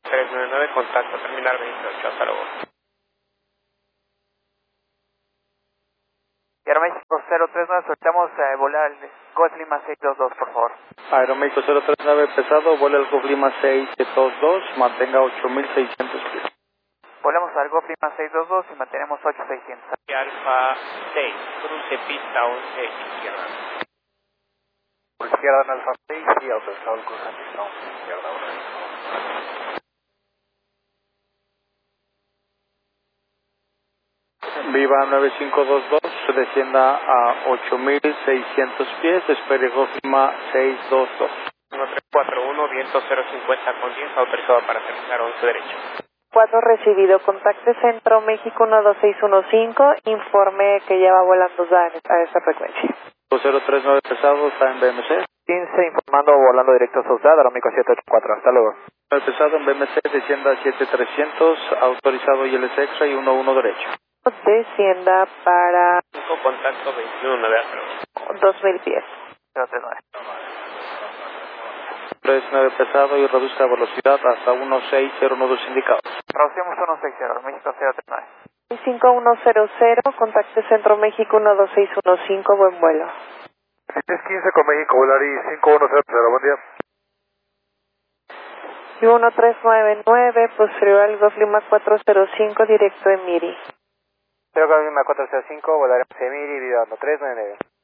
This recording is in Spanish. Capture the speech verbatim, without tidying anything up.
tres nueve nueve, contacto terminal veintiocho, hasta luego. Aeroméxico cero tres nueve, soltamos a volar el Golf Lima seis dos dos, por favor. Aeroméxico cero tres nueve pesado, vuela el Golf Lima seis dos dos, mantenga ocho mil seiscientos pies. Volamos al Golf Lima seis dos dos y mantenemos ocho mil seiscientos. Y Alfa seis, cruce pista once, izquierda. Por izquierda en Alfa seis y autorizado el cruce pista once, izquierda. Viva nueve cinco dos dos, descienda a ocho mil seiscientos pies, espere Golf Lima seis dos dos. uno tres cuatro uno, viento cero cincuenta con diez, autorizado para aterrizar once derecho. cuatro recibido, contacte Centro México uno dos seis uno cinco, informe que lleva volando a esa frecuencia. cero tres nueve pesado, está en B M C. quince informando, volando directo a Sociedad, Aeroméxico siete ocho cuatro, hasta luego. Pesado en B M C, descienda a siete trescientos, autorizado I L S extra y uno uno derecho. Descienda para cinco, contacto veintiuno nueve, hasta luego. dos mil pies. cero tres nueve. tres nueve pesado y reduzca la velocidad hasta uno seis cero uno dos indicados. Reducimos uno seis cero, México cero tres nueve. cinco uno cero cero, contacte Centro México uno dos seis uno cinco, buen vuelo. tres quince con México, Volaris cinco uno cero cero, buen día. Y uno tres nueve nueve, posterior al Golf Lima cuatro cero cinco, directo de Miri. cero Golf Lima cuatro cero cinco, volaremos a Miri, video tres nueve nueve.